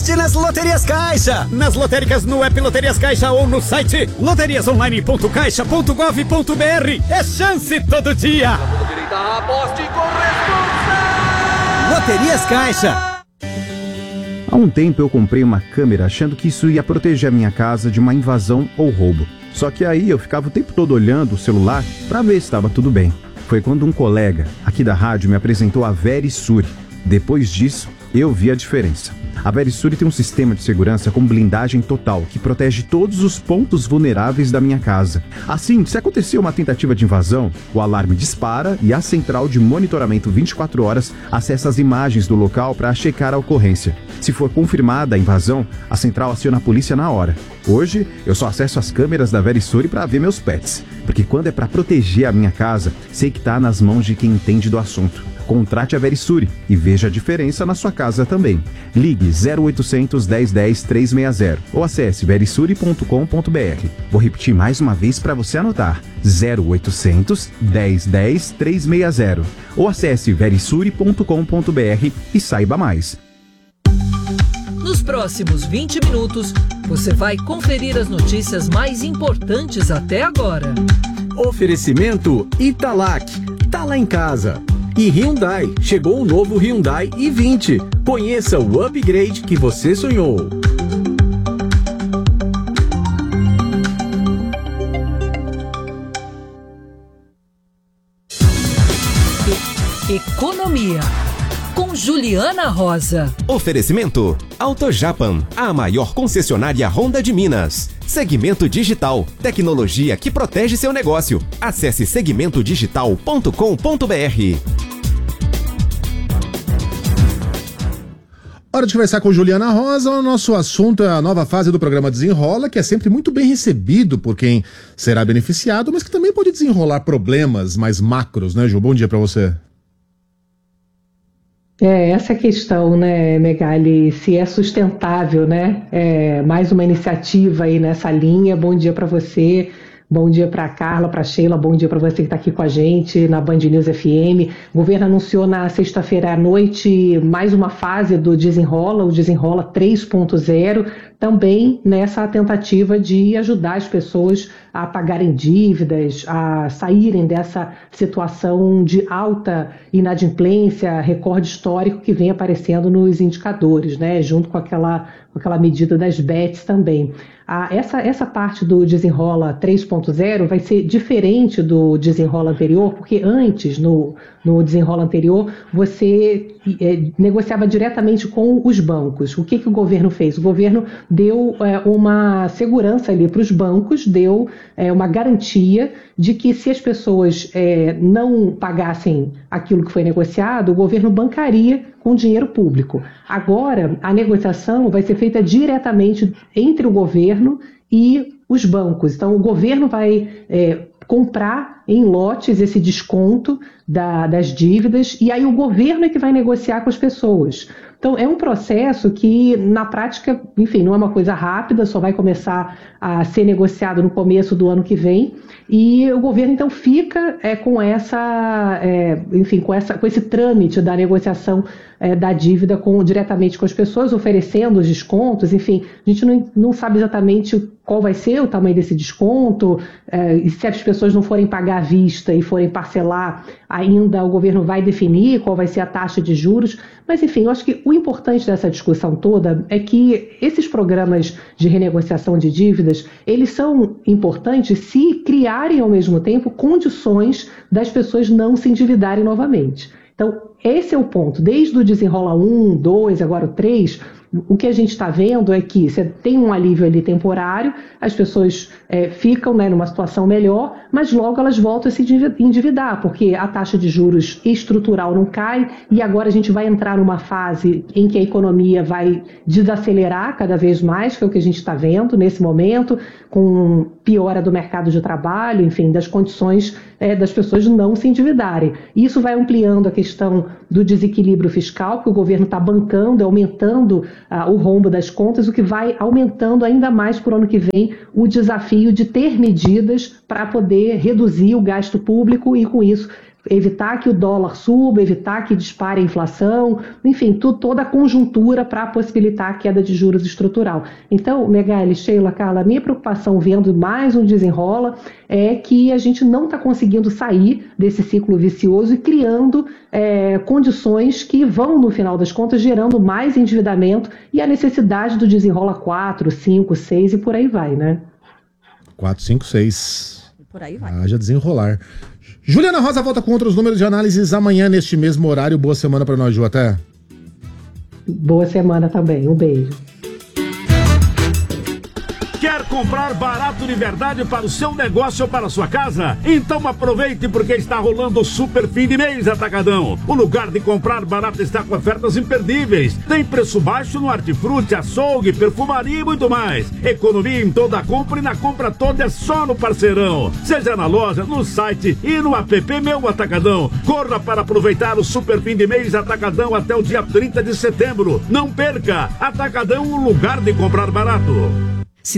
aposte nas Loterias Caixa. Nas lotéricas, no app Loterias Caixa ou no site loteriasonline.caixa.gov.br. É chance todo dia. Aposte com responsa. Loterias Caixa. Há um tempo eu comprei uma câmera achando que isso ia proteger a minha casa de uma invasão ou roubo. Só que aí eu ficava o tempo todo olhando o celular para ver se estava tudo bem. Foi quando um colega aqui da rádio me apresentou a Verisure. Depois disso, eu vi a diferença. A Verisure tem um sistema de segurança com blindagem total que protege todos os pontos vulneráveis da minha casa. Assim, se acontecer uma tentativa de invasão, o alarme dispara e a central de monitoramento 24 horas acessa as imagens do local para checar a ocorrência. Se for confirmada a invasão, a central aciona a polícia na hora. Hoje, eu só acesso as câmeras da Verisure para ver meus pets, porque quando é para proteger a minha casa, sei que está nas mãos de quem entende do assunto. Contrate a Verisure e veja a diferença na sua casa também. Ligue 0800 1010 360 ou acesse verisure.com.br. Vou repetir mais uma vez para você anotar. 0800 1010 360 ou acesse verisure.com.br e saiba mais. Nos próximos 20 minutos, você vai conferir as notícias mais importantes até agora. Oferecimento Italac. Tá lá em casa. E Hyundai. Chegou o novo Hyundai i20. Conheça o upgrade que você sonhou. Economia, com Juliana Rosa. Oferecimento AutoJapan, a maior concessionária Honda de Minas. Segmento Digital, tecnologia que protege seu negócio. Acesse segmentodigital.com.br. Hora de conversar com Juliana Rosa. O nosso assunto é a nova fase do programa Desenrola, que é sempre muito bem recebido por quem será beneficiado, mas que também pode desenrolar problemas mais macros, né, Ju? Bom dia para você. Essa é a questão, né, Megali, se é sustentável, né? Mais uma iniciativa aí nessa linha. Bom dia para você, bom dia para a Carla, para a Sheila, bom dia para você que está aqui com a gente na Band News FM. O governo anunciou na sexta-feira à noite mais uma fase do Desenrola, o Desenrola 3.0, também nessa tentativa de ajudar as pessoas a pagarem dívidas, a saírem dessa situação de alta inadimplência, recorde histórico que vem aparecendo nos indicadores, né? Junto com aquela medida das bets também. Essa parte do Desenrola 3.0 vai ser diferente do Desenrola anterior, porque antes, no Desenrola anterior, você negociava diretamente com os bancos. O que o governo fez? O governo deu uma segurança ali para os bancos, deu uma garantia de que se as pessoas não pagassem aquilo que foi negociado, o governo bancaria com dinheiro público. Agora, a negociação vai ser feita diretamente entre o governo e os bancos. Então, o governo vai comprar em lotes esse desconto das dívidas e aí o governo é que vai negociar com as pessoas. Então, é um processo que, na prática, enfim, não é uma coisa rápida, só vai começar a ser negociado no começo do ano que vem e o governo, então, fica com esse trâmite da negociação da dívida diretamente com as pessoas, oferecendo os descontos, enfim, a gente não sabe exatamente qual vai ser o tamanho desse desconto, e se as pessoas não forem pagar à vista e forem parcelar, ainda o governo vai definir qual vai ser a taxa de juros, mas enfim, eu acho que o importante dessa discussão toda é que esses programas de renegociação de dívidas, eles são importantes se criarem ao mesmo tempo condições das pessoas não se endividarem novamente. Então, esse é o ponto. Desde o Desenrola 1, 2, agora o 3, o que a gente está vendo é que você tem um alívio ali temporário, as pessoas ficam numa situação melhor, mas logo elas voltam a se endividar, porque a taxa de juros estrutural não cai e agora a gente vai entrar numa fase em que a economia vai desacelerar cada vez mais, que é o que a gente está vendo nesse momento, com piora do mercado de trabalho, enfim, das condições das pessoas não se endividarem. Isso vai ampliando a questão do desequilíbrio fiscal, que o governo está bancando, aumentando o rombo das contas, o que vai aumentando ainda mais por ano que vem o desafio de ter medidas para poder reduzir o gasto público e, com isso, evitar que o dólar suba, evitar que dispare a inflação, enfim, toda a conjuntura para possibilitar a queda de juros estrutural. Então, Megali, Sheila, Carla, a minha preocupação vendo mais um desenrola é que a gente não está conseguindo sair desse ciclo vicioso e criando condições que vão, no final das contas, gerando mais endividamento e a necessidade do desenrola 4, 5, 6 e por aí vai, né? 4, 5, 6. Por aí vai. Haja desenrolar. Juliana Rosa volta com outros números de análises amanhã neste mesmo horário. Boa semana para nós, Ju. Até. Boa semana também. Um beijo. Quer comprar barato de verdade para o seu negócio ou para a sua casa? Então aproveite porque está rolando o super fim de mês Atacadão. O lugar de comprar barato está com ofertas imperdíveis. Tem preço baixo no hortifruti, açougue, perfumaria e muito mais. Economia em toda a compra e na compra toda é só no Parceirão. Seja na loja, no site e no app Meu Atacadão. Corra para aproveitar o super fim de mês Atacadão até o dia 30 de setembro. Não perca! Atacadão, o lugar de comprar barato.